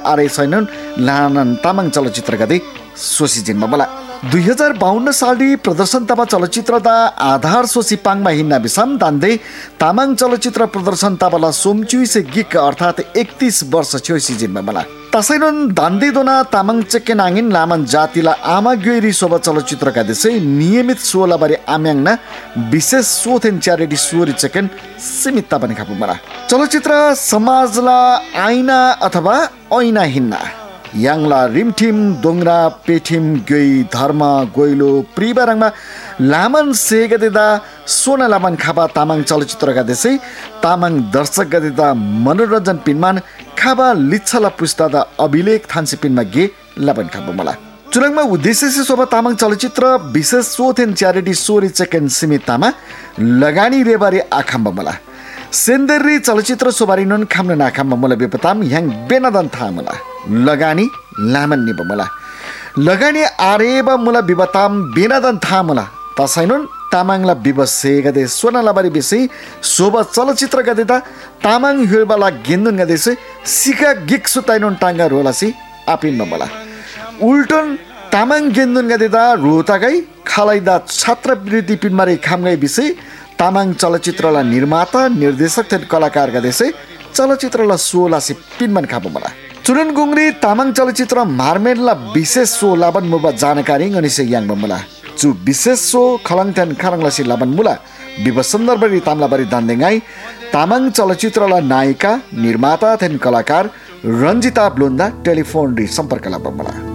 आरे छैनन् लानन तामाङ चलचित्र गदे सोसी जिनमा बला 2052 सालि प्रदर्शन ताबा चलचित्र दा आधार सोसी पाङमा हिन्ना बिसम दान्दे तामाङ चलचित्र प्रदर्शन ताबाला सोमचुई से गिक अर्थात 31 वर्ष छ्यो सिजिनमा बला तसैनन् दान्दे दोना तामाङ चेके नाङिन लामन जातिला आमा ग्योरी सोबा चलचित्रका देशै नियमित सोला बारे आम्याङना विशेष सोथेन च्यारिटी सोरी चेकेन सीमित ताबने खापु बला चलचित्र समाजला आइना अथवा ऐना हिन्ना याङला रिमठिम दोङ्रा पेठिम गई धर्म गोइलो प्रिबारङमा लामन सेगदेदा सोना लामन खाबा तामाङ चलचित्रका देशै तामाङ दर्शक गदेदा मनोरञ्जन पिनमान खाबा लिच्छला पुस्तादा अभिलेख थान्से पिनमा गे लाबन खाबा मला चुरङमा उद्देश्य से सोबा तामाङ चलचित्र विशेष सोथेन च्यारिटी सोरी चेकेन सीमिततामा लगानी रेबारे आखाम्बा मला सेन्दरी चलचित्र सोबारिनन खाम्न नाखाम्बा मला बेपताम याङ बेनदन था मला लगानी लामन निब मला लगानी आरेबा मुला बिबताम बेनदन था मला तसैनन तामाङला बिबसे गदे सोना लाबारी बेसै सोबा चलचित्र गदेता तामाङ हिलबाला गेन्दन गदेसे सिका गिक सुताइनन टांगा रोलासी आपिन मला उल्टन तामाङ गेन्दन गदेता रोतागै खालाइदा छात्रवृत्ति पिनमारे खामगै बिसै तामाङ चलचित्रला निर्माता निर्देशक तथा कलाकार गदेसे चलचित्रला सोलासी पिनमन खाबो मला चुरन गुङ्री तामाङ चलचित्र मार्मेडला विशेष सो लाबन मुबा जानकारी गनिसे याङ बमला चु विशेष सो खलङथन खरङलासी लाबन मुला विव सन्दर्भरी तामलाबारी दान्देङाई तामाङ चलचित्रला नायिका निर्माता तथा कलाकार रञ्जिता ब्लोन्दा टेलिफोन रि सम्पर्क लाबन मला